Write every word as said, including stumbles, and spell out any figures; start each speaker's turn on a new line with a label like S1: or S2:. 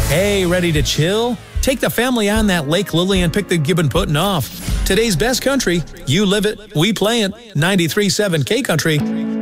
S1: Hey, ready to chill? Take the family on that Lake Lily and pick the Gibbon Puttin' off. Today's best country, you live it, we play it. ninety-three point seven K Country.